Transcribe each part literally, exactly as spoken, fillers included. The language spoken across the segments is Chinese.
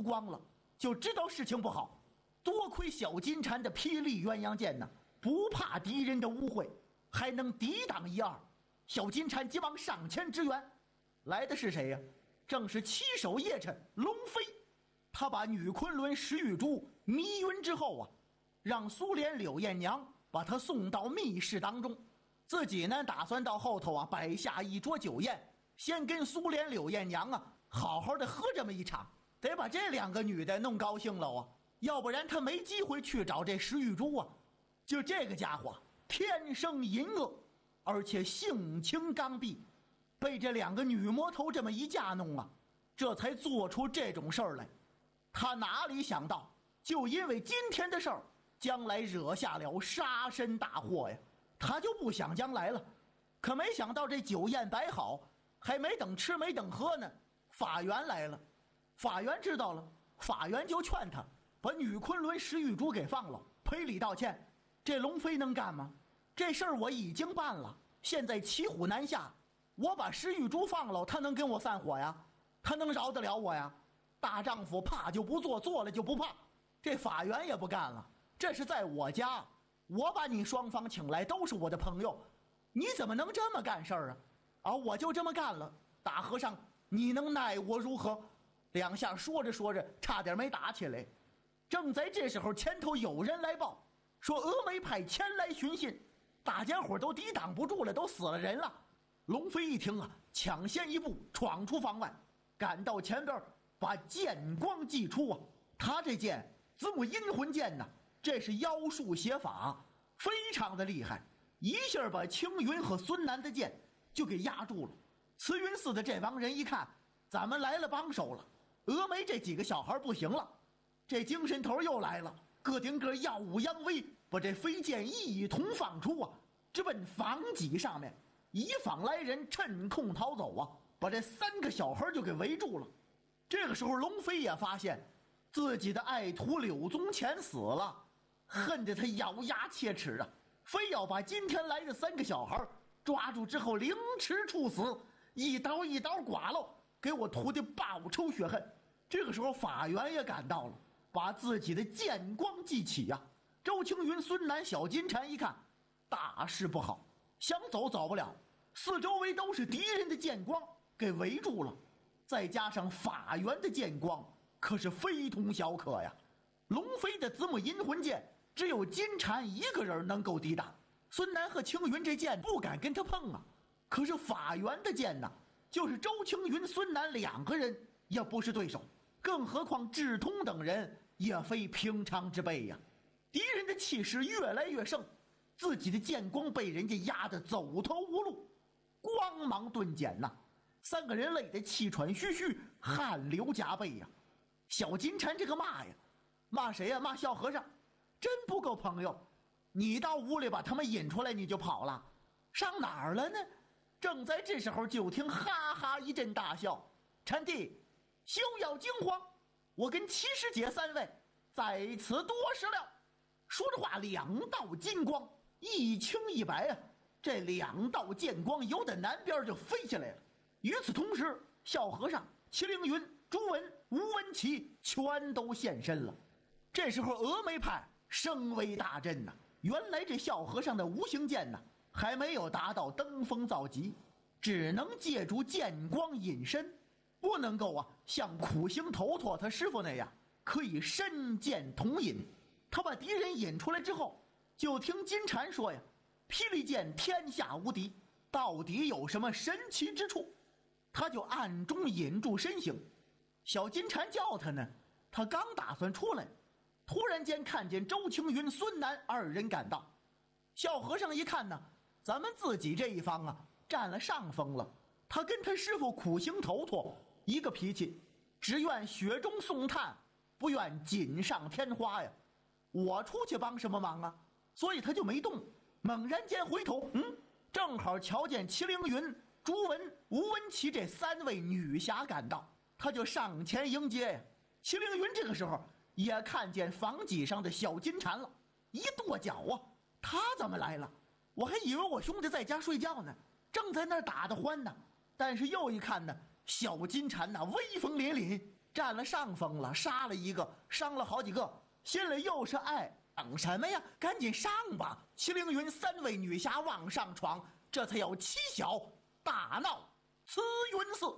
光了，就知道事情不好。多亏小金蝉的霹雳鸳鸯剑呢，不怕敌人的污秽，还能抵挡一二。小金蝉急忙上前支援，来的是谁呀？正是七手夜叉龙飞。他把女昆仑石玉珠迷晕之后啊，让苏联柳艳娘把她送到密室当中，自己呢打算到后头啊摆下一桌酒宴，先跟苏联柳艳娘啊好好的喝这么一场，得把这两个女的弄高兴了啊，要不然他没机会去找这石玉珠啊。就这个家伙天生淫恶，而且性情刚愎，被这两个女魔头这么一架弄啊，这才做出这种事儿来。他哪里想到，就因为今天的事儿，将来惹下了杀身大祸呀。他就不想将来了，可没想到这酒宴摆好，还没等吃没等喝呢，法源来了。法源知道了，法源就劝他把女昆仑石玉珠给放了，赔礼道歉。这龙飞能干吗？这事儿我已经办了，现在骑虎难下，我把石玉珠放了，他能跟我散伙呀？他能饶得了我呀？大丈夫怕就不做，做了就不怕。这法源也不干了，这是在我家，我把你双方请来，都是我的朋友，你怎么能这么干事儿啊？啊，我就这么干了，大和尚你能奈我如何？两下说着说着差点没打起来。正在这时候，前头有人来报说峨眉派前来寻衅，大家伙都抵挡不住了，都死了人了。龙飞一听啊，抢先一步闯出房外，赶到前边把剑光祭出啊。他这剑子母阴魂剑呐，这是妖术写法，非常的厉害，一下把青云和孙楠的剑就给压住了。慈云寺的这帮人一看，咱们来了帮手了，峨眉这几个小孩不行了，这精神头又来了，个顶个耀武扬威，把这飞剑一同放出啊，直奔房脊上面。以坊来人趁空逃走啊，把这三个小孩就给围住了。这个时候龙飞也发现自己的爱徒柳宗乾死了，恨得他咬牙切齿啊，非要把今天来的三个小孩抓住之后凌迟处死，一刀一刀剐喽，给我徒弟报仇雪恨。这个时候法源也赶到了，把自己的剑光记起呀、啊。周青云、孙楠、小金蝉一看大事不好，想走走不了，四周围都是敌人的剑光给围住了，再加上法源的剑光可是非同小可呀。龙飞的子母阴魂剑只有金蝉一个人能够抵挡，孙楠和青云这剑不敢跟他碰啊。可是法源的剑呢，就是周青云、孙楠两个人也不是对手，更何况智通等人也非平常之辈呀。敌人的气势越来越盛，自己的剑光被人家压得走投无路，光芒顿减呐、啊，三个人累得气喘吁吁，汗流浃背呀。小金蝉这个骂呀，骂谁呀？骂小和尚，真不够朋友。你到屋里把他们引出来，你就跑了，上哪儿了呢？正在这时候，就听哈哈一阵大笑。禅弟，休要惊慌，我跟七师姐三位在此多时了。说着话，两道金光一青一白啊，这两道剑光由的南边就飞下来了。与此同时，小和尚、麒麟云、朱文、吴文琪全都现身了。这时候峨眉派声威大振呐、啊，原来这小和尚的无形剑呐、啊，还没有达到登峰造极，只能借助剑光隐身，不能够啊像苦行头陀他师傅那样可以身剑同隐。他把敌人引出来之后，就听金蝉说呀，霹雳剑天下无敌，到底有什么神奇之处？他就暗中引住身形。小金蝉叫他呢，他刚打算出来，突然间看见周青云、孙楠二人赶到。小和尚一看呢，咱们自己这一方啊占了上风了，他跟他师傅苦行头陀一个脾气，只愿雪中送炭，不愿锦上添花呀。我出去帮什么忙啊？所以他就没动。猛然间回头，嗯，正好瞧见麒麟云、朱文、吴文琪这三位女侠赶到，他就上前迎接呀。麒麟云这个时候也看见房脊上的小金蝉了，一跺脚啊，他怎么来了？我还以为我兄弟在家睡觉呢，正在那儿打得欢呢。但是又一看呢，小金蝉呐、啊、威风凛凛， 占了上风了，杀了一个，伤了好几个，心里又是爱，等什么呀？赶紧上吧！麒麟云三位女侠往上闯，这才有七小大闹慈云寺。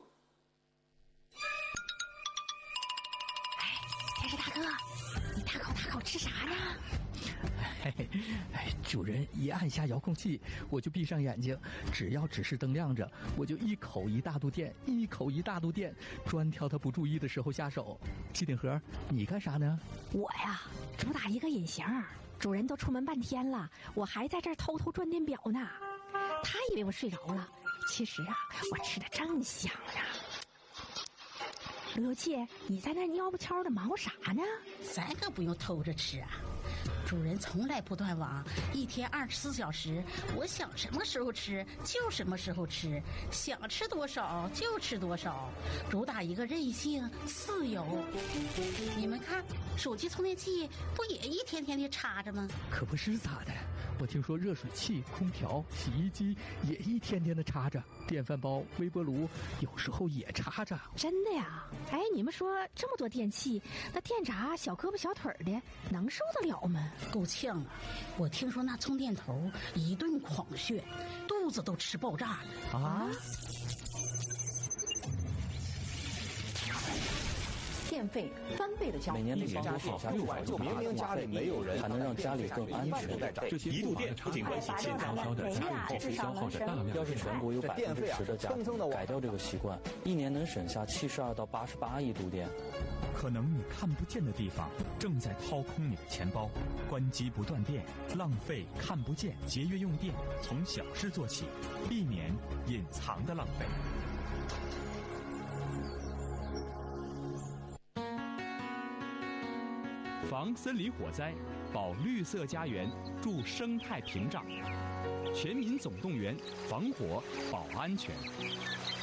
哎，天师大哥，你大口大口吃啥呢？ 嘿嘿，哎，主人一按下遥控器，我就闭上眼睛，只要指示灯亮着，我就一口一大肚电，一口一大肚电，专挑他不注意的时候下手。机顶盒，你干啥呢？ 我呀，主打一个隐形，主人都出门半天了，我还在这儿偷偷转电表呢。他以为我睡着了，其实啊，我吃的正香呢。刘油气，你在那蔫不悄的忙活啥呢？ 咱可不用偷着吃啊。主人从来不断网，一天二十四小时，我想什么时候吃就什么时候吃，想吃多少就吃多少，主打一个任性自由。你们看，手机充电器不也一天天的插着吗？ 可不是咋的，我听说热水器、空调、洗衣机也一天天的插着，电饭煲、微波炉有时候也插着。 真的呀？哎，你们说这么多电器，那电闸小胳膊小腿的能受得了吗？ 够呛啊！我听说那充电头一顿狂炫，肚子都吃爆炸了啊！ 电费翻倍的消费， 每年的年多少六万，就明明家里没有人，还能让家里更安全。 这些一度电不仅关系现悄悄的家用后消耗着大量。 要是全国有百分之十的家庭改掉这个习惯，一年能省下七十二到八十八亿度电。 可能你看不见的地方正在掏空你的钱包，关机不断电，浪费看不见，节约用电，从小事做起，避免隐藏的浪费。防森林火灾，保绿色家园，筑生态屏障，全民总动员，防火保安全。